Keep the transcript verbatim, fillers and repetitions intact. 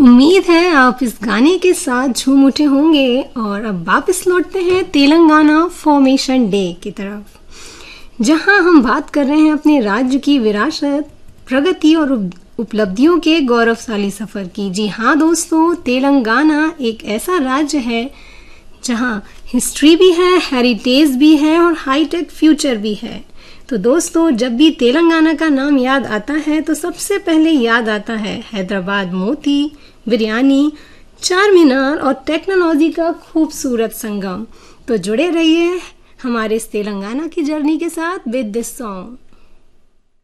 उम्मीद है आप इस गाने के साथ झूम उठे होंगे और अब वापस लौटते हैं तेलंगाना फॉर्मेशन डे की तरफ, जहां हम बात कर रहे हैं अपने राज्य की विरासत, प्रगति और उपलब्धियों के गौरवशाली सफ़र की। जी हाँ दोस्तों, तेलंगाना एक ऐसा राज्य है जहां हिस्ट्री भी है, हेरिटेज भी है और हाईटेक फ्यूचर भी है। तो दोस्तों, जब भी तेलंगाना का नाम याद आता है तो सबसे पहले याद आता है हैदराबाद मोती, बिरयानी, चार मीनार और टेक्नोलॉजी का खूबसूरत संगम। तो जुड़े रहिए हमारे इस तेलंगाना की जर्नी के साथ विद दिस सॉन्ग।